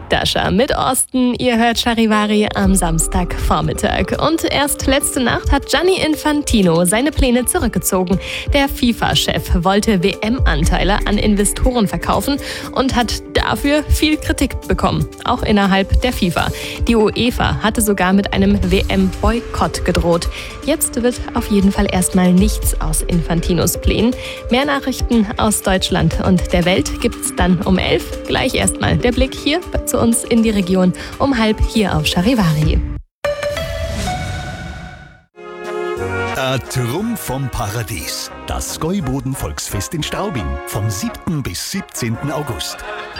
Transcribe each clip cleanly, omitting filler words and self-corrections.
Dasha mit Osten. Ihr hört Charivari am Samstagvormittag. Und erst letzte Nacht hat Gianni Infantino seine Pläne zurückgezogen. Der FIFA-Chef wollte WM-Anteile an Investoren verkaufen und hat dafür viel Kritik bekommen, auch innerhalb der FIFA. Die UEFA hatte sogar mit einem WM-Boykott gedroht. Jetzt wird auf jeden Fall erstmal nichts aus Infantinos Plänen. Mehr Nachrichten aus Deutschland und der Welt gibt's dann um 11. Gleich erstmal der Blick hier zu uns in die Region um 12 hier auf Charivari. Trumm vom Paradies. Das Gäuboden-Volksfest in Straubing vom 7. bis 17. August.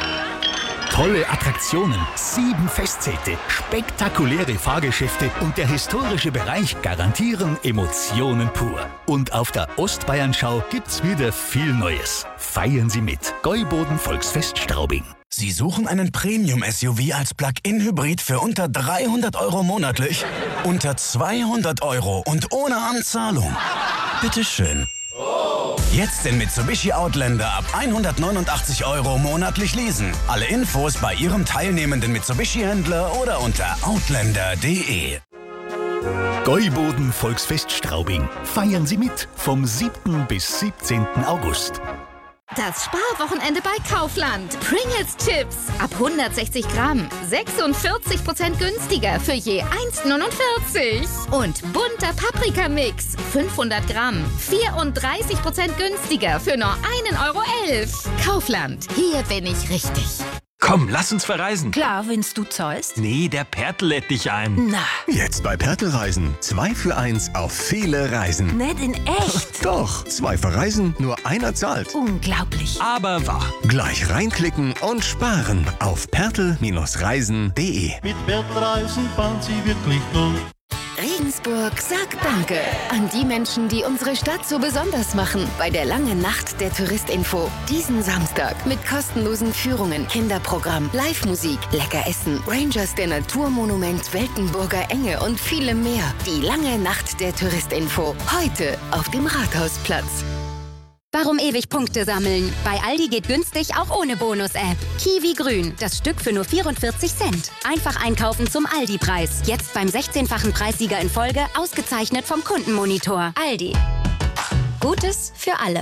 Tolle Attraktionen, 7 Festzelte, spektakuläre Fahrgeschäfte und der historische Bereich garantieren Emotionen pur. Und auf der Ostbayernschau gibt's wieder viel Neues. Feiern Sie mit. Gäuboden Volksfest Straubing. Sie suchen einen Premium-SUV als Plug-in-Hybrid für unter 300 € monatlich? Unter 200 € und ohne Anzahlung? Bitteschön. Jetzt den Mitsubishi Outlander ab 189 € monatlich leasen. Alle Infos bei Ihrem teilnehmenden Mitsubishi-Händler oder unter outlander.de. Gäuboden Volksfest Straubing. Feiern Sie mit vom 7. bis 17. August. Das Sparwochenende bei Kaufland. Pringles Chips ab 160 Gramm. 46% günstiger für je 1,49. Und bunter Paprikamix. 500 Gramm. 34% günstiger für nur 1,11 €. Kaufland. Hier bin ich richtig. Komm, lass uns verreisen. Klar, wenn's du zahlst. Nee, der Pertl lädt dich ein. Na, Jetzt bei Pertl Reisen. 2 für 1 auf viele Reisen. nicht in echt. Doch, 2 verreisen, nur einer zahlt. Unglaublich. Aber wahr. Gleich reinklicken und sparen auf pertl-reisen.de. Mit Pertl Reisen fahren Sie wirklich gut. Regensburg sagt Danke an die Menschen, die unsere Stadt so besonders machen. Bei der langen Nacht der Touristinfo. Diesen Samstag mit kostenlosen Führungen, Kinderprogramm, Live-Musik, lecker Essen, Rangers der Naturmonument, Weltenburger Enge und vielem mehr. Die lange Nacht der Touristinfo. Heute auf dem Rathausplatz. Warum ewig Punkte sammeln? Bei Aldi geht günstig auch ohne Bonus-App. Kiwi Grün, das Stück für nur 44 Cent. Einfach einkaufen zum Aldi-Preis. Jetzt beim 16-fachen Preissieger in Folge, ausgezeichnet vom Kundenmonitor. Aldi. Gutes für alle.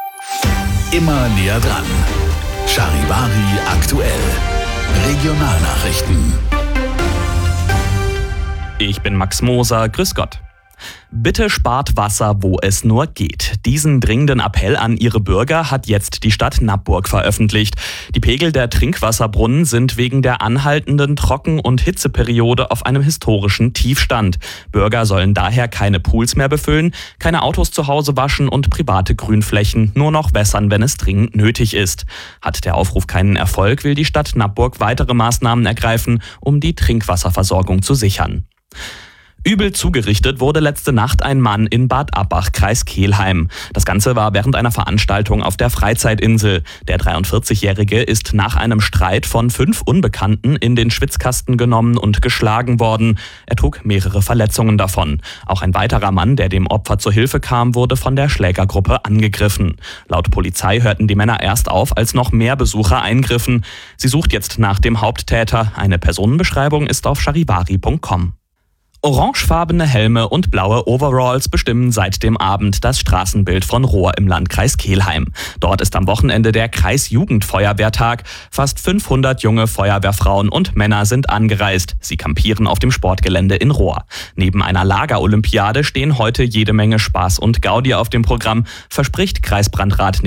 Immer näher dran. Charivari aktuell. Regionalnachrichten. Ich bin Max Moser, grüß Gott. Bitte spart Wasser, wo es nur geht. Diesen dringenden Appell an ihre Bürger hat jetzt die Stadt Nappburg veröffentlicht. Die Pegel der Trinkwasserbrunnen sind wegen der anhaltenden Trocken- und Hitzeperiode auf einem historischen Tiefstand. Bürger sollen daher keine Pools mehr befüllen, keine Autos zu Hause waschen und private Grünflächen nur noch wässern, wenn es dringend nötig ist. Hat der Aufruf keinen Erfolg, will die Stadt Nappburg weitere Maßnahmen ergreifen, um die Trinkwasserversorgung zu sichern. Übel zugerichtet wurde letzte Nacht ein Mann in Bad Abbach, Kreis Kelheim. Das Ganze war während einer Veranstaltung auf der Freizeitinsel. Der 43-Jährige ist nach einem Streit von 5 Unbekannten in den Schwitzkasten genommen und geschlagen worden. Er trug mehrere Verletzungen davon. Auch ein weiterer Mann, der dem Opfer zur Hilfe kam, wurde von der Schlägergruppe angegriffen. Laut Polizei hörten die Männer erst auf, als noch mehr Besucher eingriffen. Sie sucht jetzt nach dem Haupttäter. Eine Personenbeschreibung ist auf charivari.com. Orangefarbene Helme und blaue Overalls bestimmen seit dem Abend das Straßenbild von Rohr im Landkreis Kelheim. Dort ist am Wochenende der Kreisjugendfeuerwehrtag. Fast 500 junge Feuerwehrfrauen und Männer sind angereist. Sie kampieren auf dem Sportgelände in Rohr. Neben einer Lagerolympiade stehen heute jede Menge Spaß und Gaudi auf dem Programm, verspricht Kreisbrandrat